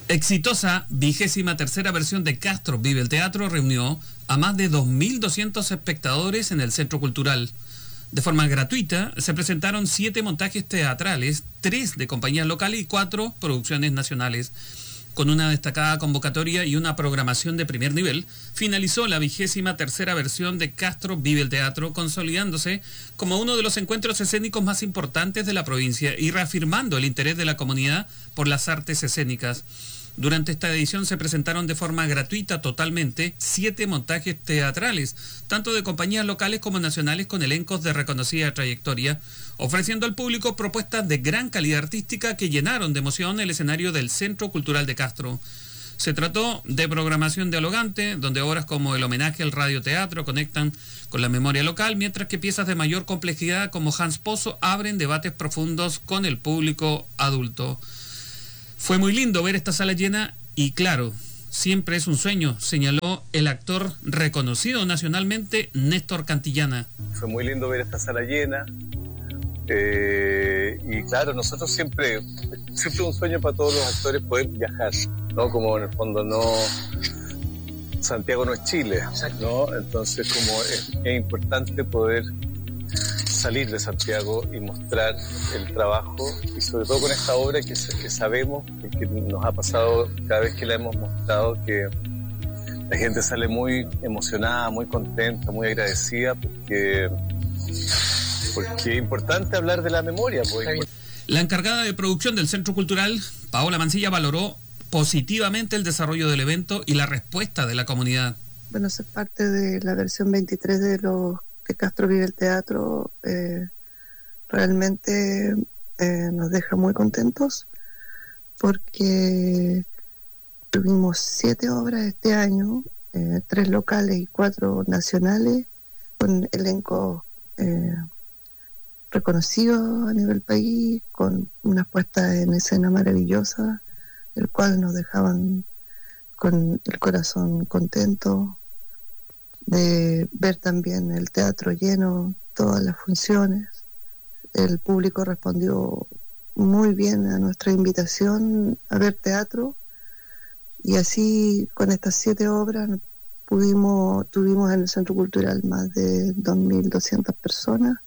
Exitosa 23ª versión de Castro Vive el Teatro reunió a más de 2.200 espectadores en el Centro Cultural. De forma gratuita se presentaron 7 montajes teatrales, 3 de compañías locales y 4 producciones nacionales. Con una destacada convocatoria y una programación de primer nivel, finalizó la 23ª versión de Castro Vive el Teatro, consolidándose como uno de los encuentros escénicos más importantes de la provincia y reafirmando el interés de la comunidad por las artes escénicas. Durante esta edición se presentaron de forma gratuita totalmente 7 montajes teatrales, tanto de compañías locales como nacionales con elencos de reconocida trayectoria, ofreciendo al público propuestas de gran calidad artística que llenaron de emoción el escenario del Centro Cultural de Castro. Se trató de programación dialogante, donde obras como el homenaje al radioteatro conectan con la memoria local, mientras que piezas de mayor complejidad como Hans Pozo abren debates profundos con el público adulto. Fue muy lindo ver esta sala llena y claro, siempre es un sueño, señaló el actor reconocido nacionalmente Néstor Cantillana. Fue muy lindo ver esta sala llena y claro, nosotros siempre un sueño para todos los actores poder viajar, ¿no? Como en el fondo no... Santiago no es Chile, ¿no? Entonces como es importante poder salir de Santiago y mostrar el trabajo y sobre todo con esta obra que sabemos, porque nos ha pasado cada vez que la hemos mostrado, que la gente sale muy emocionada, muy contenta, muy agradecida, porque es importante hablar de la memoria. La encargada de producción del Centro Cultural, Paola Mancilla, valoró positivamente el desarrollo del evento y la respuesta de la comunidad. Bueno, ser parte de la versión 23 de Castro Vive el Teatro realmente nos deja muy contentos porque tuvimos 7 obras este año, 3 locales y 4 nacionales, con elencos reconocidos a nivel país, con unas puestas en escena maravillosas, el cual nos dejaban con el corazón contento de ver también el teatro lleno, todas las funciones. El público respondió muy bien a nuestra invitación a ver teatro y así con estas 7 obras tuvimos en el Centro Cultural más de 2.200 personas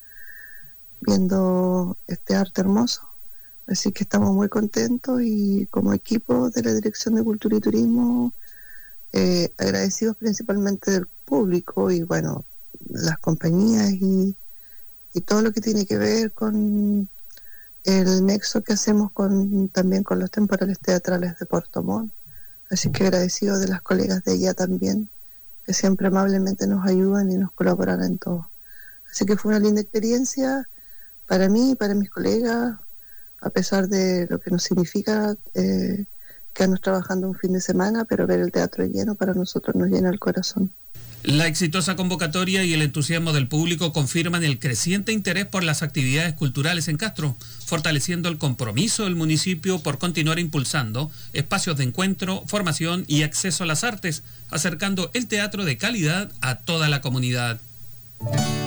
viendo este arte hermoso. Así que estamos muy contentos y como equipo de la Dirección de Cultura y Turismo agradecidos principalmente del público y bueno, las compañías y todo lo que tiene que ver con el nexo que hacemos también con los temporales teatrales de Puerto Montt. Así que agradecidos de las colegas de allá también, que siempre amablemente nos ayudan y nos colaboran en todo. Así que fue una linda experiencia para mí y para mis colegas, a pesar de lo que nos significa quedarnos trabajando un fin de semana, pero ver el teatro lleno para nosotros nos llena el corazón. La exitosa convocatoria y el entusiasmo del público confirman el creciente interés por las actividades culturales en Castro, fortaleciendo el compromiso del municipio por continuar impulsando espacios de encuentro, formación y acceso a las artes, acercando el teatro de calidad a toda la comunidad.